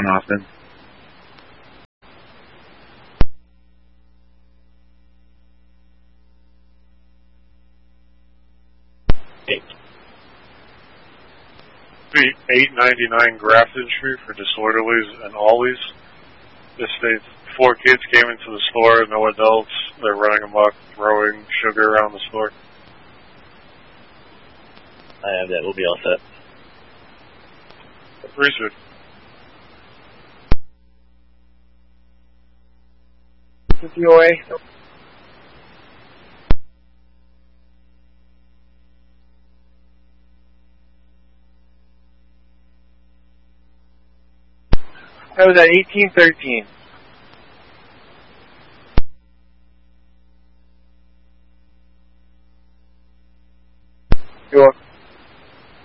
one often. $8.99 grafted entry for disorderlies and ollies. This states 4 kids came into the store, no adults. They're running amok, throwing sugar around the store. I have that. We'll be all set. Appreciate it. COA. That was at 1813.